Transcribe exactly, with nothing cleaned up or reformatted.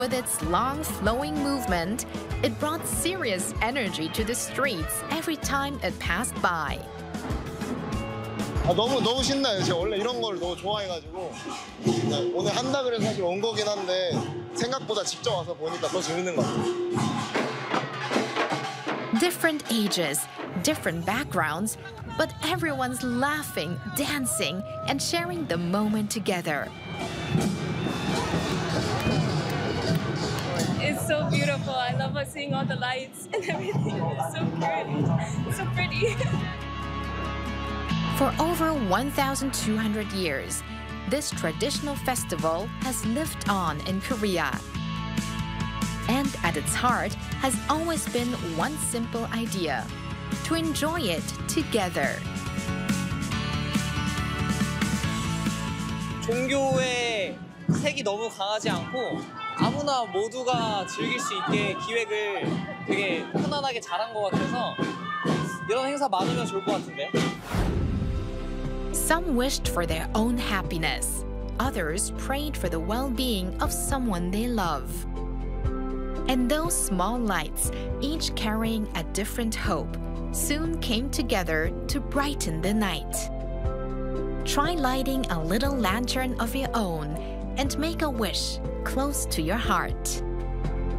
With its long flowing movement, it brought serious energy to the streets every time it passed by. 아, 너무 너무 신나요. 제가 원래 이런 걸 너무 좋아해가지고 네, 오늘 한다 그래서 사실 온 거긴 한데 생각보다 직접 와서 보니까 더 재밌는 것 같아요. Different ages, different backgrounds, but everyone's laughing, dancing, and sharing the moment together. It's so beautiful. I love seeing all the lights and everything. It's so pretty. It's so pretty. For over one thousand two hundred years, this traditional festival has lived on in Korea. And at its heart has always been one simple idea: to enjoy it together. 종교의 색이 너무 강하지 않고 아무나 모두가 즐길 수 있게 기획을 되게 편안하게 잘한 것 같아서 이런 행사 많으면 좋을 것 같은데요? Some wished for their own happiness. Others prayed for the well-being of someone they love. And those small lights, each carrying a different hope, soon came together to brighten the night. Try lighting a little lantern of your own and make a wish close to your heart.